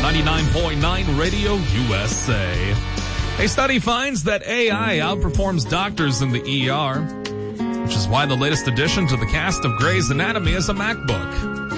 99.9 Radio USA. A study finds that AI outperforms doctors in the ER, which is why the latest addition to the cast of Grey's Anatomy is a MacBook.